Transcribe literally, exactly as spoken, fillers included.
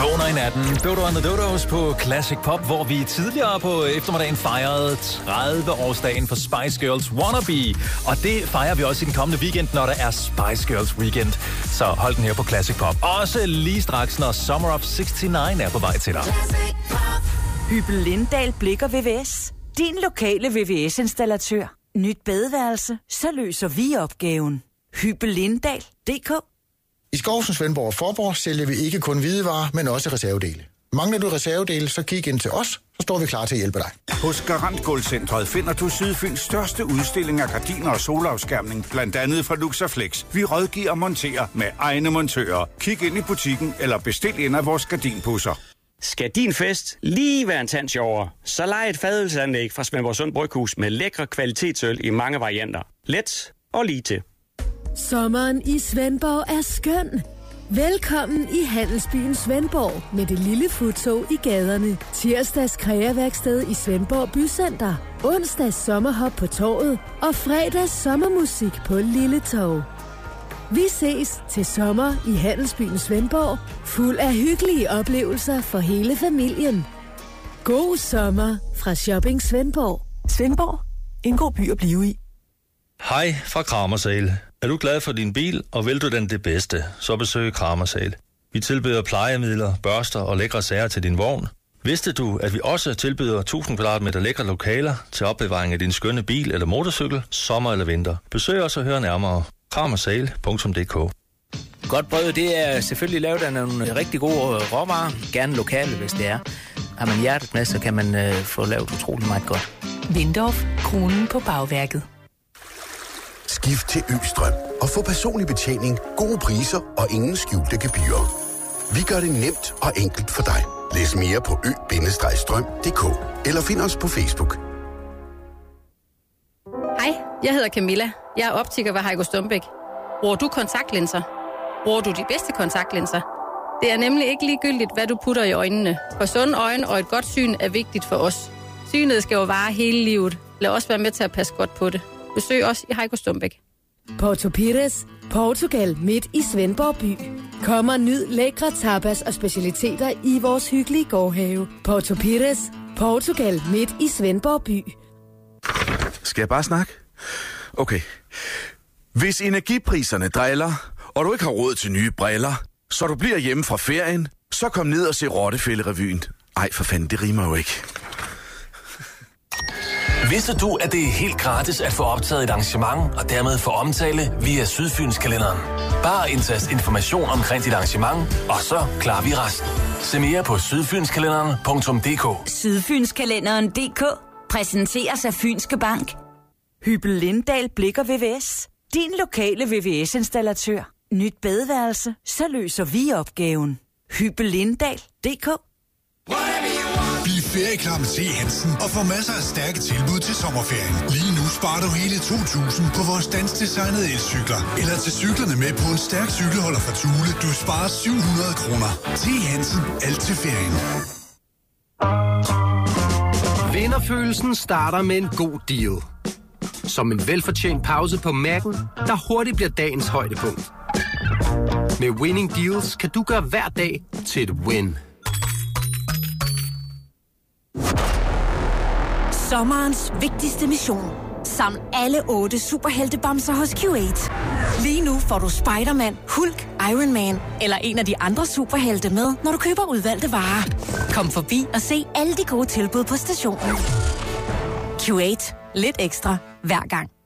Vågner i natten. Dodo and the Dodos på Classic Pop, hvor vi tidligere på eftermiddagen fejrede tredive-årsdagen for Spice Girls Wannabe. Og det fejrer vi også i den kommende weekend, når der er Spice Girls Weekend. Så hold den her på Classic Pop. Også lige straks, når Summer of seksogtres er på vej til dig. Hyppel Lindahl Blicher V V S. Din lokale V V S-installatør. Nyt badeværelse, så løser vi opgaven. Hyppel Lindahl punktum d k. I Skovsen, Svendborg og Forborg sælger vi ikke kun hvidevarer, men også reservedele. Mangler du reservedele, så kig ind til os, så står vi klar til at hjælpe dig. Hos Garant Gulvcentret finder du Sydfyns største udstilling af gardiner og solafskærmning, blandt andet fra Luxaflex. Vi rådgiver og monterer med egne montører. Kig ind i butikken eller bestil ind af vores gardinpusser. Skal din fest lige være en tand sjovere, så lej et fadølsanlæg fra Svendborg Sund Bryghus med lækre kvalitetsøl i mange varianter. Let og lige til. Sommeren i Svendborg er skøn. Velkommen i Handelsbyen Svendborg med det lille futtog i gaderne. Tirsdags kreaværksted i Svendborg Bycenter. Onsdags sommerhop på torvet. Og fredags sommermusik på Lille Torv. Vi ses til sommer i Handelsbyen Svendborg. Fuld af hyggelige oplevelser for hele familien. God sommer fra Shopping Svendborg. Svendborg. En god by at blive i. Hej fra Kramersal. Er du glad for din bil, og vil du den det bedste, så besøg Kramersal. Vi tilbyder plejemidler, børster og lækre sager til din vogn. Vidste du, at vi også tilbyder tusind kvadratmeter lækre lokaler til opbevaring af din skønne bil eller motorcykel, sommer eller vinter? Besøg os og hør nærmere. kramersal punktum d k. Godt brød, det er selvfølgelig lavet af nogle rigtig gode råvarer. Gerne lokale, hvis det er. Har man hjertet med, så kan man øh, få lavet utrolig meget godt. Windorf, kronen på bagværket. Skift til Østrøm og få personlig betjening, gode priser og ingen skjulte gebyrer. Vi gør det nemt og enkelt for dig. Læs mere på ø bindestreg strøm punktum d k eller find os på Facebook. Hej, jeg hedder Camilla. Jeg er optiker ved Heiko Stumbæk. Bruger du kontaktlinser? Bruger du de bedste kontaktlinser? Det er nemlig ikke ligegyldigt, hvad du putter i øjnene. For sunde øjne og et godt syn er vigtigt for os. Synet skal jo vare hele livet. Lad os være med til at passe godt på det. Besøg os i Heiko Stumbæk. Porto Pires, Portugal midt i Svendborg by. Kom og nyd lækre tapas og specialiteter i vores hyggelige gårdhave. Porto Pires, Portugal midt i Svendborg by. Skal jeg bare snakke? Okay. Hvis energipriserne driller, og du ikke har råd til nye briller, så du bliver hjemme fra ferien, så kom ned og se Rottefælde-revyen. Ej, for fanden, det rimer jo ikke. Vidste du, at det er helt gratis at få optaget et arrangement og dermed få omtale via Sydfynskalenderen? Bare indtast information omkring dit arrangement, og så klarer vi resten. Se mere på sydfynskalenderen punktum d k. Sydfynskalenderen punktum d k præsenteres af Fynske Bank. Hyppel Lindahl Blicher V V S. Din lokale V V S-installatør. Nyt badeværelse, så løser vi opgaven. Hyppel Lindahl punktum d k. Bliv ferieklar med C. Hansen og få masser af stærke tilbud til sommerferien. Lige nu sparer du hele to tusind på vores danskdesignede elcykler. Eller til cyklerne med på en stærk cykelholder fra Thule. Du sparer syv hundrede kroner. C. Hansen. Alt til ferien. Vinderfølelsen starter med en god deal. Som en velfortjent pause på Mac'en, der hurtigt bliver dagens højdepunkt. Med Winning Deals kan du gøre hver dag til et win. Sommerens vigtigste mission. Saml alle otte superheltebamser hos Q otte. Lige nu får du Spider-Man, Hulk, Iron Man eller en af de andre superhelte med, når du køber udvalgte varer. Kom forbi og se alle de gode tilbud på stationen. Q otte. Lidt ekstra hver gang.